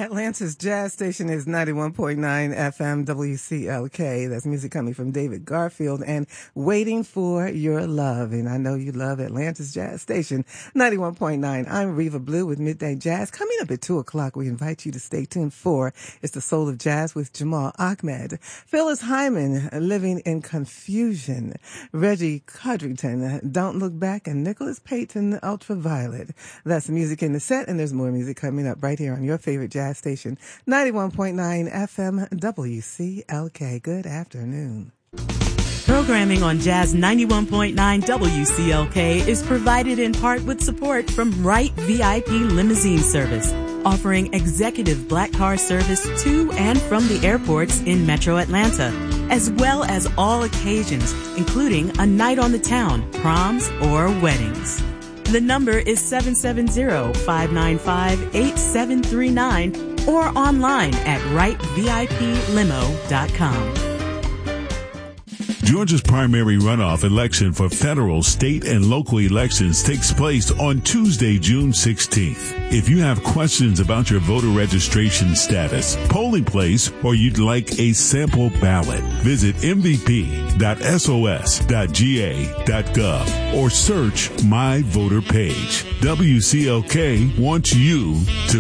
Atlanta's jazz station is 91.9 FM WCLK. That's music coming from David Garfield and Waiting for Your Love. And I know you love Atlanta's jazz station, 91.9. I'm Reva Blue with Midday Jazz. Coming up at 2 o'clock, we invite you to stay tuned for It's the Soul of Jazz with Jamal Ahmed. Phyllis Hyman, Living in Confusion. Reggie Codrington, Don't Look Back. And Nicholas Payton, Ultraviolet. That's the music in the set, and there's more music coming up right here on your favorite jazz station, 91.9 FM WCLK. Good afternoon. Programming on Jazz 91.9 WCLK is provided in part with support from Wright VIP Limousine Service, offering executive black car service to and from the airports in Metro Atlanta, as well as all occasions, including a night on the town, proms, or weddings. The number is 770-595-8739 or online at wrightvIPlimo.com. Georgia's primary runoff election for federal, state, and local elections takes place on Tuesday, June 16th. If you have questions about your voter registration status, polling place, or you'd like a sample ballot, visit mvp.sos.ga.gov or search My Voter Page. WCLK wants you to